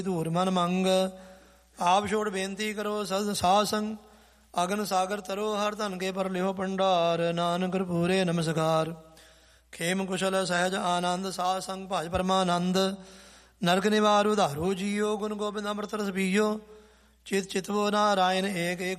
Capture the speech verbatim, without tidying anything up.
ਧੂਰ ਮਨ ਮੰਗ। ਆਪ ਛੋੜ ਬੇਨਤੀ ਕਰੋ ਸਦ ਸਾਧ ਸੰਗ। ਅਗਨ ਸਾਗਰ ਤਰੋ ਹਰ ਧਨ ਕੇ ਪਰ ਲਿਓ ਭੰਡਾਰ। ਨਾਨਕ ਪੂਰੇ ਨਮਸਕਾਰ। ਖੇਮ ਕੁਸ਼ਲ ਸਹਿਜ ਆਨੰਦ ਸਾਧ ਸੰਗ ਭਜ ਪਰਮਾਨੰਦ। ਨਰਕ ਨਿਵਾਰ ਉਧਾਰੋ ਜੀਓ ਗੁਣ ਗੋਬਿੰਦ ਅੰਮ੍ਰਿਤ ਰਸ ਪੀਓ। ਚਿਤ ਚਿਤਵੋ ਨਾਰਾਇਣ ਏਕ ਏਕ